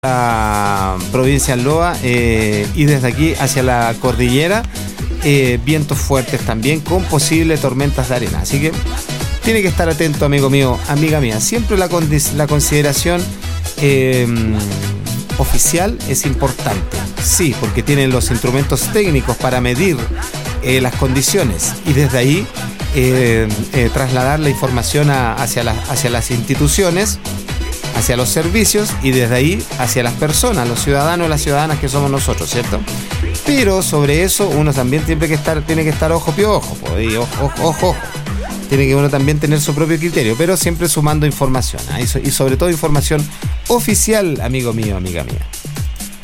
la provincia de Loa y desde aquí hacia la cordillera, vientos fuertes también con posibles tormentas de arena. Así que tiene que estar atento, amigo mío, amiga mía. Siempre la consideración oficial es importante. Sí, porque tienen los instrumentos técnicos para medir las condiciones y desde ahí trasladar la información hacia las instituciones, hacia los servicios y desde ahí hacia las personas, los ciudadanos y las ciudadanas que somos nosotros, ¿cierto? Pero sobre eso uno también tiene que estar ojo piojo, y ojo. Tiene que uno también tener su propio criterio, pero siempre sumando información, ¿eh? Y sobre todo información oficial, amigo mío, amiga mía.